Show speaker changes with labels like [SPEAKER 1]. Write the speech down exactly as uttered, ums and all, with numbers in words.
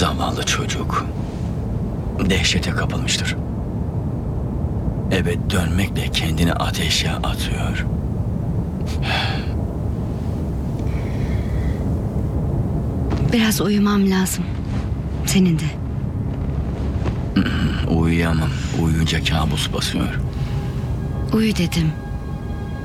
[SPEAKER 1] Zavallı çocuk dehşete kapılmıştır. Eve dönmekle kendini ateşe atıyor.
[SPEAKER 2] Biraz uyumam lazım. Senin de.
[SPEAKER 1] Uyuyamam. Uyuyunca kabus basıyor.
[SPEAKER 2] Uyu dedim.